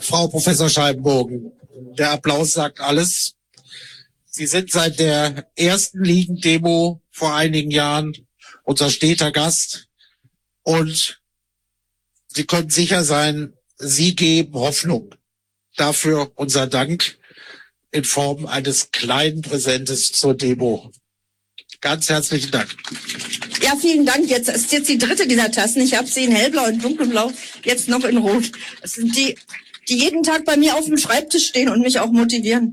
Frau Professor Scheibenbogen, der Applaus sagt alles. Sie sind seit der ersten Liegen-Demo vor einigen Jahren unser steter Gast und Sie können sicher sein, Sie geben Hoffnung. Dafür unser Dank in Form eines kleinen Präsentes zur Demo. Ganz herzlichen Dank. Ja, vielen Dank. Jetzt ist die dritte dieser Tassen. Ich habe sie in hellblau und dunkelblau, jetzt noch in rot. Das sind die jeden Tag bei mir auf dem Schreibtisch stehen und mich auch motivieren.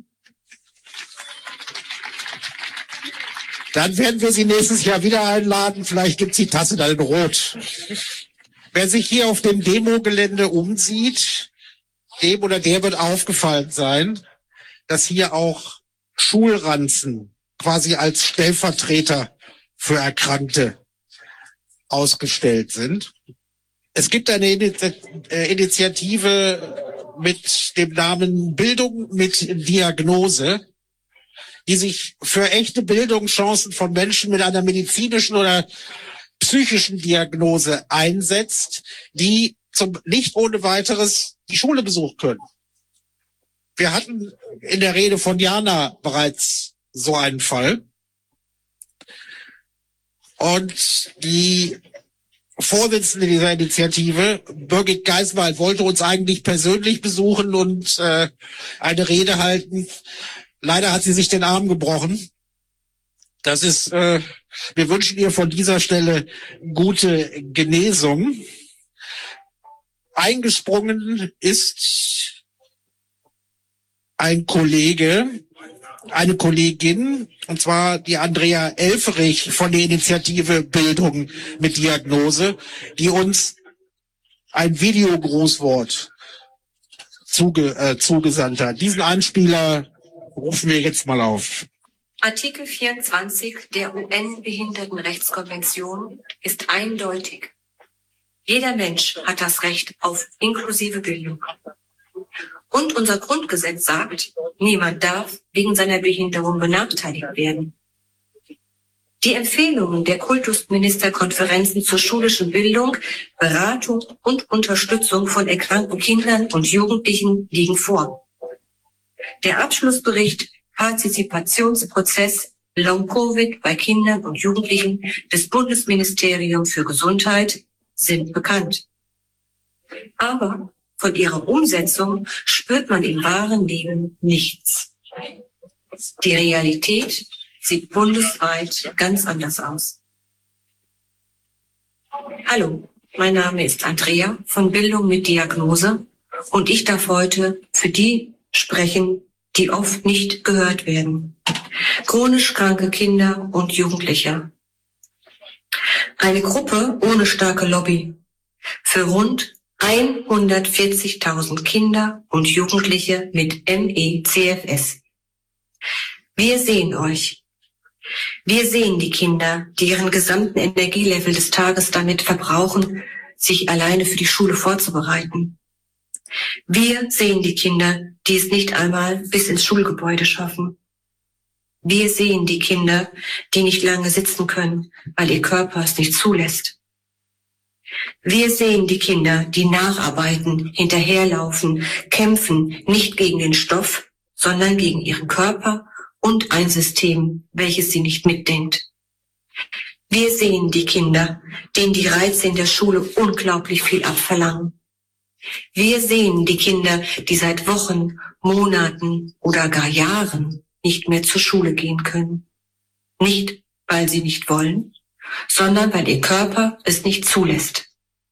Dann werden wir Sie nächstes Jahr wieder einladen. Vielleicht gibt's die Tasse dann in rot. Wer sich hier auf dem Demogelände umsieht, dem oder der wird aufgefallen sein, dass hier auch Schulranzen quasi als Stellvertreter für Erkrankte ausgestellt sind. Es gibt eine Initiative mit dem Namen Bildung mit Diagnose, die sich für echte Bildungschancen von Menschen mit einer medizinischen oder psychischen Diagnose einsetzt, die nicht ohne weiteres die Schule besuchen können. Wir hatten in der Rede von Jana bereits so einen Fall. Und die Vorsitzende dieser Initiative, Birgit Geiswald, wollte uns eigentlich persönlich besuchen und eine Rede halten. Leider hat sie sich den Arm gebrochen. Das ist, wir wünschen ihr von dieser Stelle gute Genesung. Eingesprungen ist ein Kollege, eine Kollegin, und zwar die Andrea Elferich von der Initiative Bildung mit Diagnose, die uns ein Videogrußwort zugesandt hat. Diesen Einspieler rufen wir jetzt mal auf. Artikel 24 der UN-Behindertenrechtskonvention ist eindeutig. Jeder Mensch hat das Recht auf inklusive Bildung. Und unser Grundgesetz sagt, niemand darf wegen seiner Behinderung benachteiligt werden. Die Empfehlungen der Kultusministerkonferenzen zur schulischen Bildung, Beratung und Unterstützung von erkrankten Kindern und Jugendlichen liegen vor. Der Abschlussbericht Partizipationsprozess Long-Covid bei Kindern und Jugendlichen des Bundesministeriums für Gesundheit sind bekannt. Aber von ihrer Umsetzung spürt man im wahren Leben nichts. Die Realität sieht bundesweit ganz anders aus. Hallo, mein Name ist Andrea von Bildung mit Diagnose und ich darf heute für die sprechen, die oft nicht gehört werden. Chronisch kranke Kinder und Jugendliche. Eine Gruppe ohne starke Lobby. Für rund 140.000 Kinder und Jugendliche mit ME/CFS. Wir sehen euch. Wir sehen die Kinder, die ihren gesamten Energielevel des Tages damit verbrauchen, sich alleine für die Schule vorzubereiten. Wir sehen die Kinder, die es nicht einmal bis ins Schulgebäude schaffen. Wir sehen die Kinder, die nicht lange sitzen können, weil ihr Körper es nicht zulässt. Wir sehen die Kinder, die nacharbeiten, hinterherlaufen, kämpfen, nicht gegen den Stoff, sondern gegen ihren Körper und ein System, welches sie nicht mitdenkt. Wir sehen die Kinder, denen die Reize in der Schule unglaublich viel abverlangen. Wir sehen die Kinder, die seit Wochen, Monaten oder gar Jahren nicht mehr zur Schule gehen können. Nicht, weil sie nicht wollen, sondern weil ihr Körper es nicht zulässt.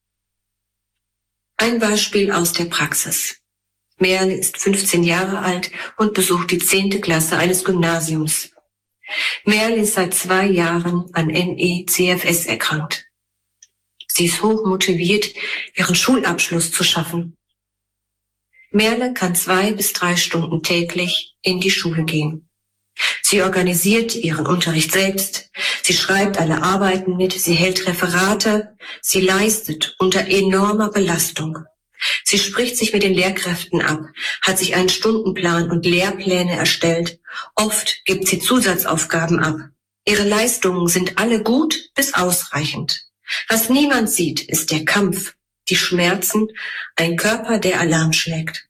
Ein Beispiel aus der Praxis. Merle ist 15 Jahre alt und besucht die 10. Klasse eines Gymnasiums. Merle ist seit 2 Jahren an ME/CFS erkrankt. Sie ist hoch motiviert, ihren Schulabschluss zu schaffen. Merle kann 2 bis 3 Stunden täglich in die Schule gehen. Sie organisiert ihren Unterricht selbst, sie schreibt alle Arbeiten mit, sie hält Referate, sie leistet unter enormer Belastung. Sie spricht sich mit den Lehrkräften ab, hat sich einen Stundenplan und Lehrpläne erstellt. Oft gibt sie Zusatzaufgaben ab. Ihre Leistungen sind alle gut bis ausreichend. Was niemand sieht, ist der Kampf, die Schmerzen, ein Körper, der Alarm schlägt.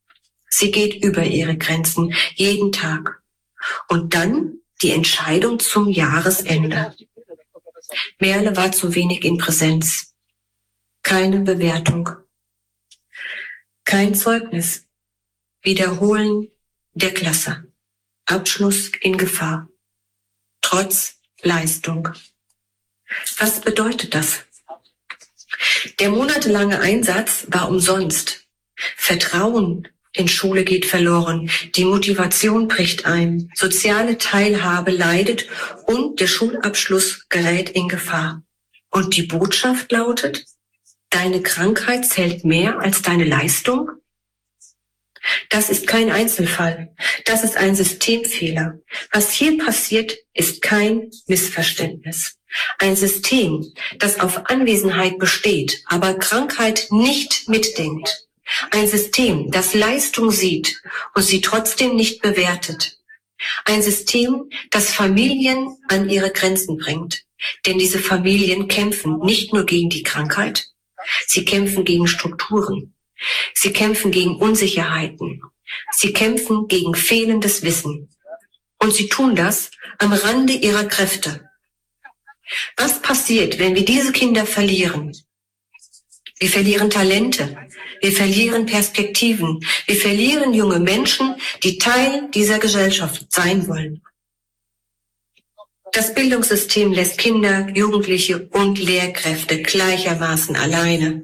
Sie geht über ihre Grenzen jeden Tag. Und dann die Entscheidung zum Jahresende. Merle war zu wenig in Präsenz. Keine Bewertung. Kein Zeugnis. Wiederholen der Klasse. Abschluss in Gefahr. Trotz Leistung. Was bedeutet das? Der monatelange Einsatz war umsonst. Vertrauen in Schule geht verloren, die Motivation bricht ein, soziale Teilhabe leidet und der Schulabschluss gerät in Gefahr. Und die Botschaft lautet, deine Krankheit zählt mehr als deine Leistung? Das ist kein Einzelfall, das ist ein Systemfehler. Was hier passiert, ist kein Missverständnis. Ein System, das auf Anwesenheit besteht, aber Krankheit nicht mitdenkt. Ein System, das Leistung sieht und sie trotzdem nicht bewertet. Ein System, das Familien an ihre Grenzen bringt. Denn diese Familien kämpfen nicht nur gegen die Krankheit, sie kämpfen gegen Strukturen. Sie kämpfen gegen Unsicherheiten. Sie kämpfen gegen fehlendes Wissen. Und sie tun das am Rande ihrer Kräfte. Was passiert, wenn wir diese Kinder verlieren? Wir verlieren Talente, wir verlieren Perspektiven, wir verlieren junge Menschen, die Teil dieser Gesellschaft sein wollen. Das Bildungssystem lässt Kinder, Jugendliche und Lehrkräfte gleichermaßen alleine.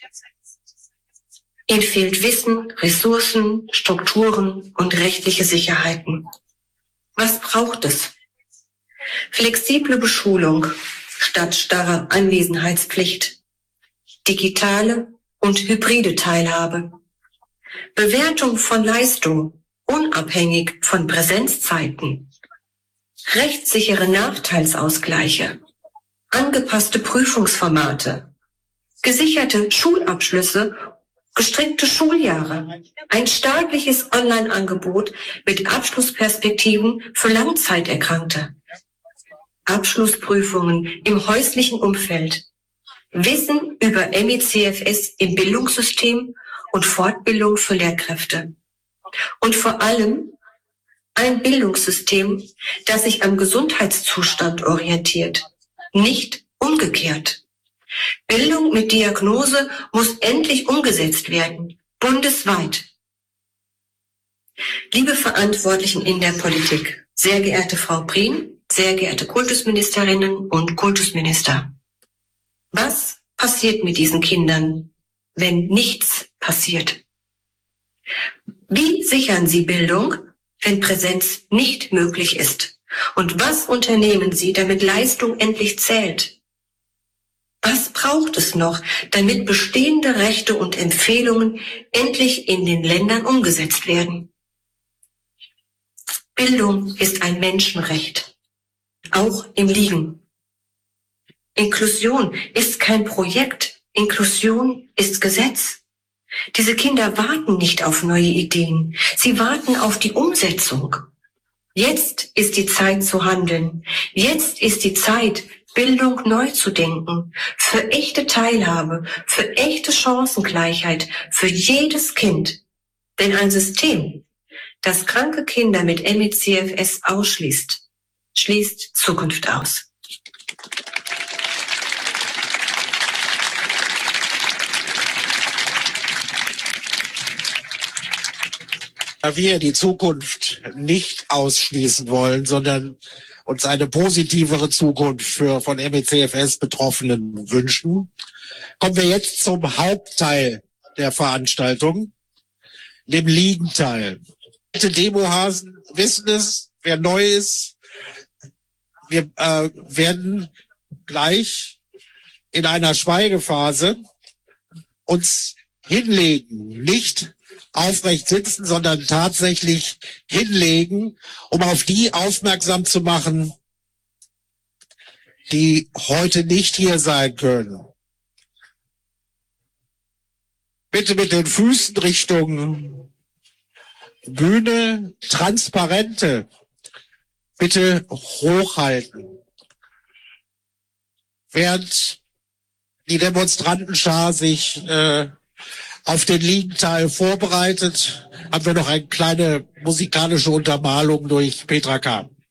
Ihnen fehlt Wissen, Ressourcen, Strukturen und rechtliche Sicherheiten. Was braucht es? Flexible Beschulung statt starrer Anwesenheitspflicht. Digitale und hybride Teilhabe. Bewertung von Leistung, unabhängig von Präsenzzeiten. Rechtssichere Nachteilsausgleiche. Angepasste Prüfungsformate. Gesicherte Schulabschlüsse, gestrickte Schuljahre. Ein staatliches Online-Angebot mit Abschlussperspektiven für Langzeiterkrankte. Abschlussprüfungen im häuslichen Umfeld. Wissen über MECFS im Bildungssystem und Fortbildung für Lehrkräfte. Und vor allem ein Bildungssystem, das sich am Gesundheitszustand orientiert, nicht umgekehrt. Bildung mit Diagnose muss endlich umgesetzt werden, bundesweit. Liebe Verantwortlichen in der Politik, sehr geehrte Frau Prien, sehr geehrte Kultusministerinnen und Kultusminister. Was passiert mit diesen Kindern, wenn nichts passiert? Wie sichern Sie Bildung, wenn Präsenz nicht möglich ist? Und was unternehmen Sie, damit Leistung endlich zählt? Was braucht es noch, damit bestehende Rechte und Empfehlungen endlich in den Ländern umgesetzt werden? Bildung ist ein Menschenrecht, auch im Liegen. Inklusion ist kein Projekt, Inklusion ist Gesetz. Diese Kinder warten nicht auf neue Ideen, sie warten auf die Umsetzung. Jetzt ist die Zeit zu handeln, jetzt ist die Zeit, Bildung neu zu denken, für echte Teilhabe, für echte Chancengleichheit, für jedes Kind. Denn ein System, das kranke Kinder mit MECFS ausschließt, schließt Zukunft aus. Da wir die Zukunft nicht ausschließen wollen, sondern uns eine positivere Zukunft für von MECFS-Betroffenen wünschen, kommen wir jetzt zum Hauptteil der Veranstaltung, dem Liegenteil. Alte Demohasen wissen es, wer neu ist. Wir werden gleich in einer Schweigephase uns hinlegen, nicht aufrecht sitzen, sondern tatsächlich hinlegen, um auf die aufmerksam zu machen, die heute nicht hier sein können. Bitte mit den Füßen Richtung Bühne, Transparente bitte hochhalten. Während die Demonstrantenschar sich auf den Liegenteil vorbereitet, haben wir noch eine kleine musikalische Untermalung durch Petra K.